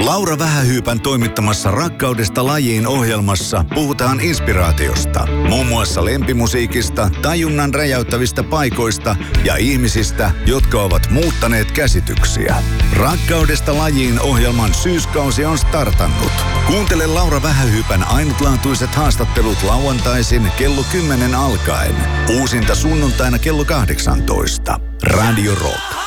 Laura Vähähyypän toimittamassa Rakkaudesta lajiin -ohjelmassa puhutaan inspiraatiosta. Muun muassa lempimusiikista, tajunnan räjäyttävistä paikoista ja ihmisistä, jotka ovat muuttaneet käsityksiä. Rakkaudesta lajiin -ohjelman syyskausi on startannut. Kuuntele Laura Vähähyypän ainutlaatuiset haastattelut lauantaisin kello 10 alkaen. Uusinta sunnuntaina kello 18. Radio Rock.